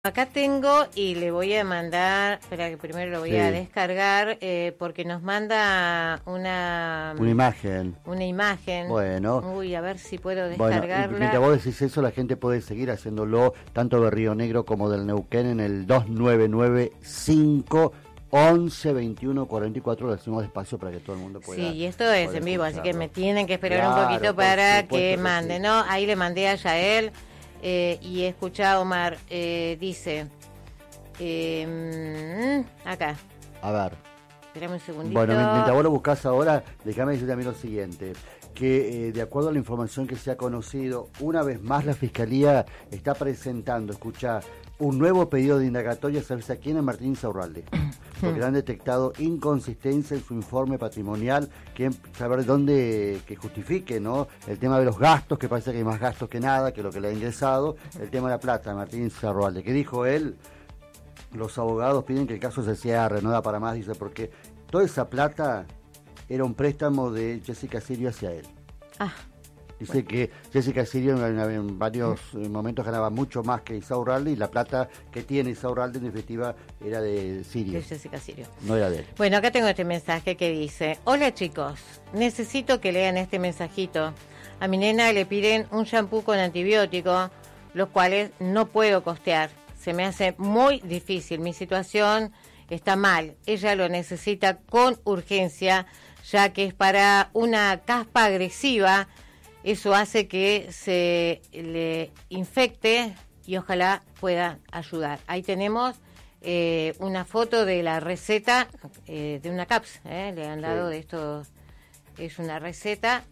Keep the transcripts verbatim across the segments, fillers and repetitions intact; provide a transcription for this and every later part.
Acá tengo y le voy a mandar, espera que primero lo voy sí. a descargar, eh, porque nos manda una... Una imagen. Una imagen. Bueno. Uy, a ver si puedo descargarla. Bueno, y mientras vos decís eso, la gente puede seguir haciéndolo, tanto de Río Negro como del Neuquén, en el dos nueve nueve cinco once veintiuno cuarenta y cuatro. Lo hacemos despacio para que todo el mundo pueda. Sí, y esto es en vivo, así que me tienen que esperar claro, un poquito para que sí. mande, ¿no? Ahí le mandé a Yael. Eh, y escucha, Omar, eh, dice, eh, acá. A ver. Espérame un segundito. Bueno, mientras vos lo buscás ahora, déjame decir también lo siguiente, que eh, de acuerdo a la información que se ha conocido, una vez más la Fiscalía está presentando, escucha, un nuevo pedido de indagatoria, ¿sabes a quién? A Martín Insaurralde, porque han detectado inconsistencia en su informe patrimonial, que saber dónde, que justifique, ¿no? El tema de los gastos, que parece que hay más gastos que nada, que lo que le ha ingresado, el tema de la plata, Martín Insaurralde, que dijo él, los abogados piden que el caso se cierre, no da para más, dice, porque toda esa plata era un préstamo de Jessica Sirio hacia él. Ah. Dice bueno. que Jessica Sirio en, en varios momentos ganaba mucho más que Insaurralde, y la plata que tiene Insaurralde en definitiva era de Sirio. De Jessica Sirio. No era de él. Bueno, acá tengo este mensaje que dice: hola chicos, necesito que lean este mensajito. A mi nena le piden un shampoo con antibiótico, los cuales no puedo costear. Se me hace muy difícil, mi situación está mal. Ella lo necesita con urgencia, ya que es para una caspa agresiva. Eso hace que se le infecte y ojalá pueda ayudar. Ahí tenemos eh, una foto de la receta eh, de una CAPS. Eh, le han dado sí. de esto, es una receta.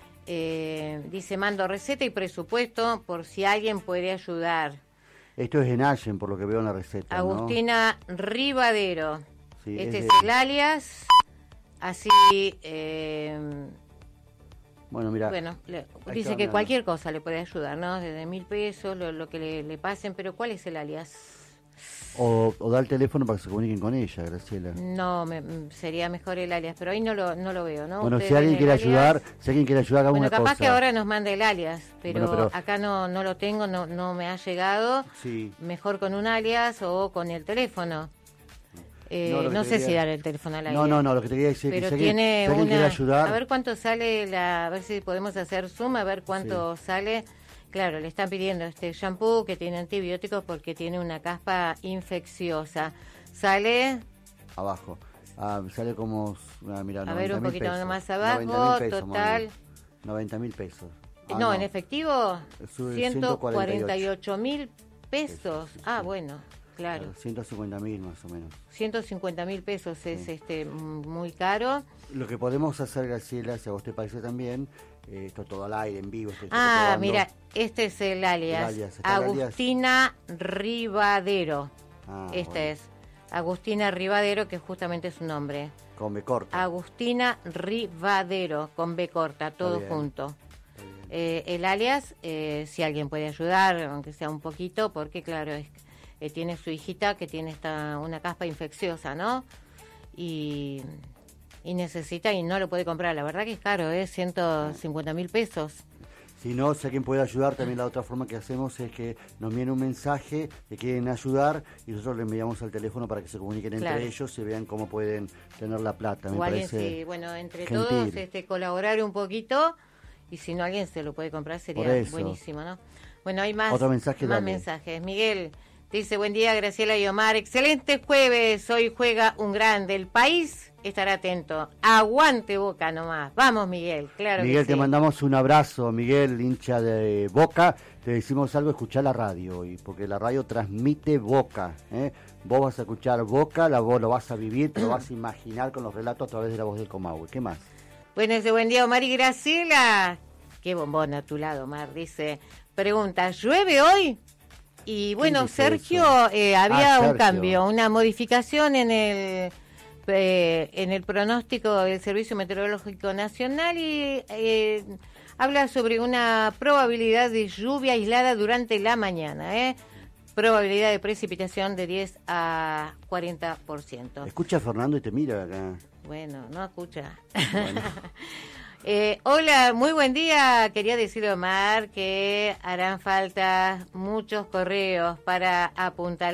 Eh, dice, mando receta y presupuesto por si alguien puede ayudar. Esto es en Allen, por lo que veo en la receta, Agustina ¿no? Rivadero. Sí, este es, es el alias. Así... Eh, Bueno, mira, bueno, le, dice que cualquier cosa le puede ayudar, ¿no? Desde mil pesos, lo, lo que le, le pasen, pero ¿cuál es el alias? O, o da el teléfono para que se comuniquen con ella, Graciela. No, me, sería mejor el alias, pero ahí no lo no lo veo, ¿no? Bueno, Ustedes si alguien quiere alias, ayudar, si alguien quiere ayudar, haga bueno, una cosa. Bueno, capaz que ahora nos mande el alias, pero, bueno, pero acá no no lo tengo, no no me ha llegado. Sí. Mejor con un alias o con el teléfono. Eh, no, no sé quería... si dar el teléfono al aire. No, no, no, lo que te quería decir es pero que si tiene alguien, si alguien una... quiere ayudar. A ver cuánto sale, la... a ver si podemos hacer suma, a ver cuánto sí. sale. Claro, le están pidiendo este shampoo que tiene antibióticos porque tiene una caspa infecciosa. Sale... Abajo. Ah, sale como... Ah, mira, a ver, un poquito pesos. más abajo, pesos, total... noventa mil pesos. Ah, no, no, en efectivo, ciento cuarenta y ocho mil pesos. Sí, sí, ah, bueno... Claro. claro, ciento cincuenta mil más o menos. ciento cincuenta mil pesos es sí. este muy caro. Lo que podemos hacer, Graciela, si a vos te parece también, eh, esto todo al aire, en vivo. Esto ah, mira, este es el alias. El alias Agustina alias? Rivadero. Ah, Esta bueno. es Agustina Rivadero, que justamente es su nombre. Con B corta. Agustina Rivadero, con B corta, todo junto. Eh, el alias, eh, si alguien puede ayudar, aunque sea un poquito, porque claro, es Eh, tiene su hijita que tiene esta una caspa infecciosa, ¿no? Y, y necesita y no lo puede comprar. La verdad que es caro, ¿eh? ciento cincuenta mil pesos. Si no, si alguien puede ayudar, también la otra forma que hacemos es que nos envíen un mensaje que quieren ayudar y nosotros le enviamos al teléfono para que se comuniquen claro. entre ellos y vean cómo pueden tener la plata. Me o alguien, parece sí, bueno, entre gentil. todos este, colaborar un poquito y si no alguien se lo puede comprar sería buenísimo, ¿no? Bueno, hay más, Otro mensaje, más dale. mensajes. Miguel dice, buen día Graciela y Omar, excelente jueves, hoy juega un grande, el país estará atento, aguante Boca nomás, vamos Miguel, claro Miguel, que te sí. mandamos un abrazo, Miguel, hincha de Boca, te decimos algo, escuchá la radio hoy, porque la radio transmite Boca, ¿eh? Vos vas a escuchar Boca, la vos lo vas a vivir, te lo vas a imaginar con los relatos a través de la voz del Comahue, ¿qué más? Bueno, ese buen día Omar y Graciela, qué bombón a tu lado Omar, dice, pregunta, ¿llueve hoy? Y bueno, Sergio, eh, había ah, Sergio. un cambio, una modificación en el eh, en el pronóstico del Servicio Meteorológico Nacional y eh, habla sobre una probabilidad de lluvia aislada durante la mañana, ¿eh? Probabilidad de precipitación de diez a cuarenta por ciento. Escucha a Fernando y te mira acá. Bueno, no escucha. Bueno. Eh, hola, muy buen día. Quería decirle, Omar, que harán falta muchos correos para apuntar